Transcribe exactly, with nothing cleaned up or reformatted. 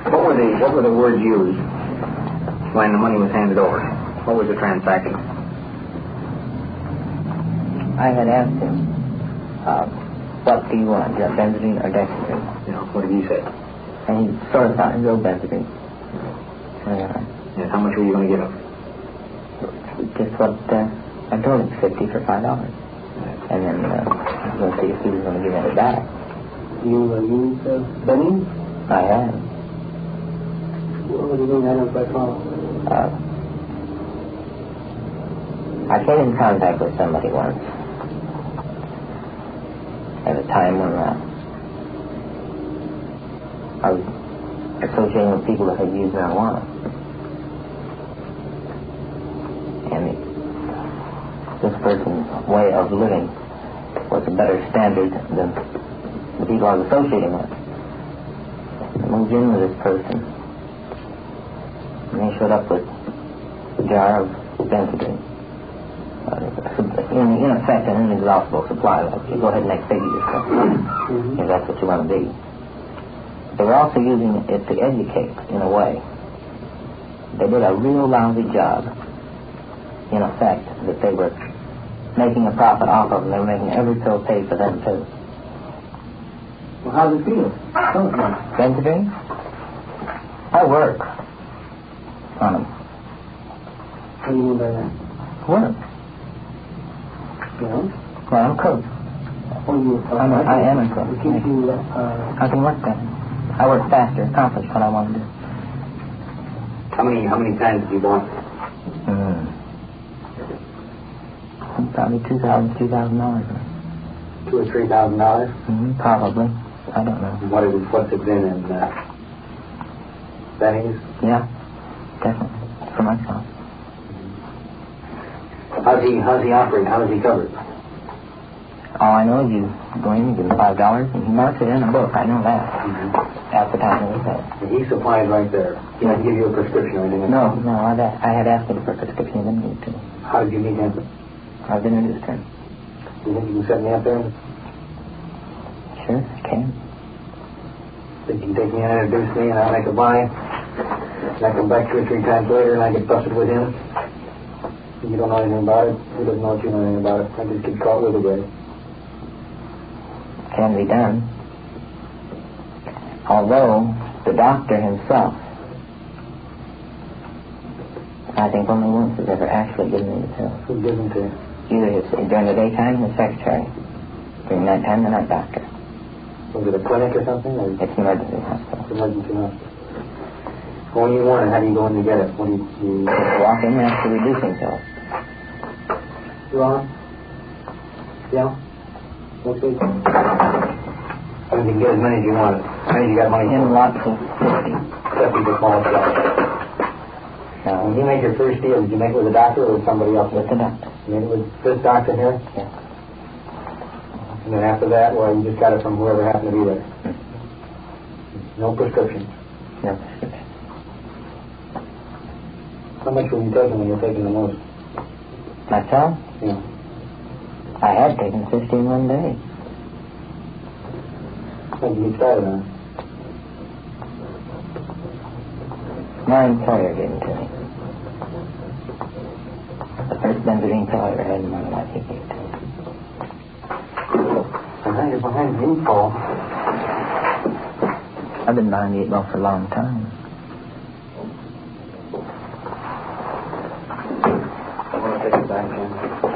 What were the what were the words used when the money was handed over? What was the transaction? I had asked him, uh, what do you want, just benzodrine or dexedrine? You know, what did he say? And he sort of thought, go benzodrine. Uh, yes, how much were you going to give him? Just what uh, I told him, fifty for five dollars. Yes. And then uh, I was going to see if he was going to give it back. You uh, used uh, Benny? I had. What do you mean? I don't quite follow. Uh, I came in contact with somebody once at a time when uh, I was associating with people that had used marijuana. And it, this person's way of living was a better standard than the people I was associating with. I moved in with this person, and they showed up with a jar of benzodrine. Uh, in, in effect, an inexhaustible supply. Like, you go ahead and make baby yourself, mm-hmm. if that's what you want to be. They were also using it to educate, in a way. They did a real lousy job, in effect, that they were making a profit off of, and they were making every pill pay for them, too. Well, how does it feel? Benzodrine? I work on them. What do you mean by that? Work. Yeah? Well, I'm a cook. Oh, you, uh, I'm a, I am a cook. It gives you, uh, I can work better. I work faster, accomplish what I want to do. How many how many times did you bought? Mm. Probably two thousand, two thousand dollars. Two or three thousand dollars? Mm-hmm, probably. I don't know. What is it? What's it been in uh, Benny's? Yeah, definitely. For myself. How's he how's he operate? How does he cover it? All I know is you go in, you give him five dollars, and he marks it in a book. I know that. Mm-hmm. At the time of his head. He supplies right there. He doesn't give you a prescription or anything? No, no. I, I had asked him for a prescription. He didn't give it to me. How did you meet him? I was introduced to him. Do you think you can set me up there? Sure, I can. Think you can take me in and introduce me, and I'll make a buy, and I come back two or three times later, and I get busted with him? You don't know anything about it. He doesn't know what you know anything about it. I just get caught with it, buddy. Can be done. Although the doctor himself, I think only once has ever actually given me the pill. Who gives them to you? Either his, during the daytime, his secretary. During night time, the night doctor. Was it a clinic or something? Or? It's an emergency hospital. It's an emergency hospital. When you want it, how do you go in to get it? What do you, you... walk in and ask for reducing pills. You on? Yeah? Okay. I mean, you can get as many as you want. How many you got money in for? lots of fifty. fifty for small stuff. Now, when you made your first deal, did you make it with a doctor or with somebody else? With the doctor. You made it with this doctor here? Yeah. And then after that, well, you just got it from whoever happened to be there. Hmm. No prescription. No prescription. How much were you taking when you were taking the most? Myself? Yeah. I had taken fifteen one day. When did you get started on it? My employer gave it to me. The first benzodrine pill I ever had in my life, he gave it to me. And now you're behind the eight ball. I've been behind the eight ball for a long time. I want to take it back, Jim.